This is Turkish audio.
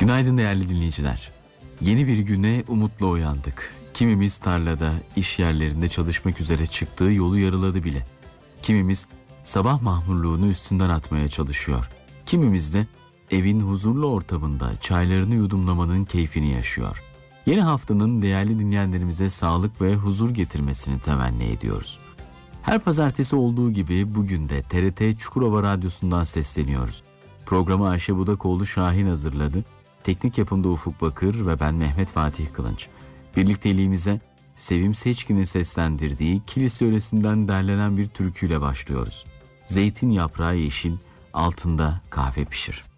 Günaydın değerli dinleyiciler. Yeni bir güne umutla uyandık. Kimimiz tarlada, iş yerlerinde çalışmak üzere çıktığı yolu yarıladı bile. Kimimiz sabah mahmurluğunu üstünden atmaya çalışıyor. Kimimiz de evin huzurlu ortamında çaylarını yudumlamanın keyfini yaşıyor. Yeni haftanın değerli dinleyenlerimize sağlık ve huzur getirmesini temenni ediyoruz. Her pazartesi olduğu gibi bugün de TRT Çukurova Radyosu'ndan sesleniyoruz. Programı Ayşe Budakoğlu Şahin hazırladı. Teknik yapımda Ufuk Bakır ve ben Mehmet Fatih Kılınç. Birlikteliğimize Sevim Seçkin'in seslendirdiği Kilise yöresinden derlenen bir türküyle başlıyoruz. Zeytin yaprağı yeşil, altında kahve pişir.